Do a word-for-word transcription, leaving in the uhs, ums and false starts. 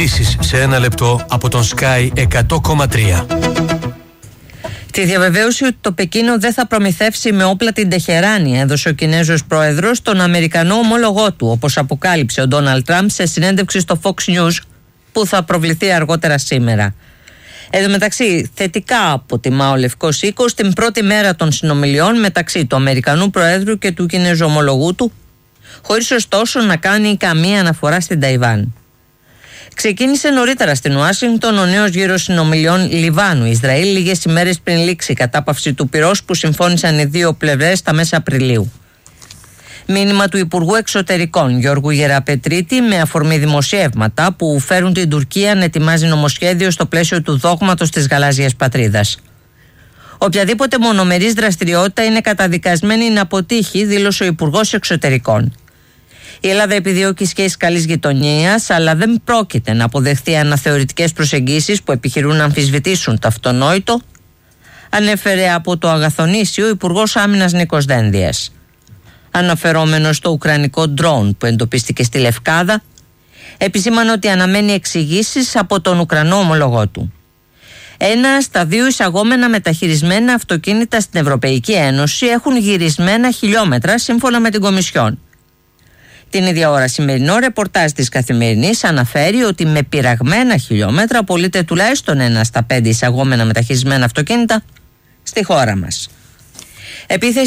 Ειδήσεις σε ένα λεπτό από τον Sky εκατό κόμμα τρία. Τη διαβεβαίωση ότι το Πεκίνο δεν θα προμηθεύσει με όπλα την Τεχεράνη έδωσε ο Κινέζος πρόεδρος στον Αμερικανό ομόλογό του, όπως αποκάλυψε ο Ντόναλντ Τραμπ σε συνέντευξη στο Fox News που θα προβληθεί αργότερα σήμερα. Εν τω μεταξύ, θετικά αποτιμά ο Λευκός Οίκος την πρώτη μέρα των συνομιλιών μεταξύ του Αμερικανού Προέδρου και του Κινέζου ομολογού του, χωρίς ωστόσο να κάνει καμία αναφορά στην Ταϊβάν. Ξεκίνησε νωρίτερα στην Ουάσιγκτον ο νέος γύρος συνομιλιών Λιβάνου-Ισραήλ, λίγες ημέρες πριν λήξει η κατάπαυση του πυρός που συμφώνησαν οι δύο πλευρές στα μέσα Απριλίου. Μήνυμα του Υπουργού Εξωτερικών Γιώργου Γεραπετρίτη με αφορμή δημοσιεύματα που φέρουν την Τουρκία να ετοιμάζει νομοσχέδιο στο πλαίσιο του δόγματος της γαλάζιας πατρίδας. Οποιαδήποτε μονομερής δραστηριότητα είναι καταδικασμένη να αποτύχει, δήλωσε ο Υπουργός Εξωτερικών. Η Ελλάδα επιδιώκει σχέσεις καλής γειτονίας, αλλά δεν πρόκειται να αποδεχθεί αναθεωρητικές προσεγγίσεις που επιχειρούν να αμφισβητήσουν το αυτονόητο, ανέφερε από το Αγαθονήσιο ο Υπουργός Άμυνας Νίκος Δένδιας. Αναφερόμενος στο ουκρανικό ντρόουν που εντοπίστηκε στη Λευκάδα, επισήμανε ότι αναμένει εξηγήσεις από τον Ουκρανό ομολογό του. Ένα στα δύο εισαγόμενα μεταχειρισμένα αυτοκίνητα στην Ευρωπαϊκή Ένωση έχουν γυρισμένα χιλιόμετρα σύμφωνα με την Κομισιόν. Την ίδια ώρα σημερινό ρεπορτάζ της Καθημερινής αναφέρει ότι με πειραγμένα χιλιόμετρα πωλείται τουλάχιστον ένα στα πέντε εισαγόμενα μεταχειρισμένα αυτοκίνητα στη χώρα μας. Επίθεση